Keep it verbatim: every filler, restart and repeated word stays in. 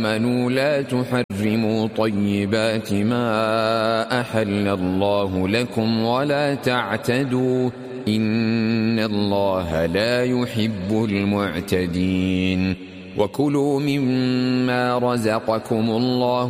آمنوا لا تحرموا طيبات ما أحل الله لكم ولا تعتدوا إن الله لا يحب المعتدين وكلوا مما رزقكم الله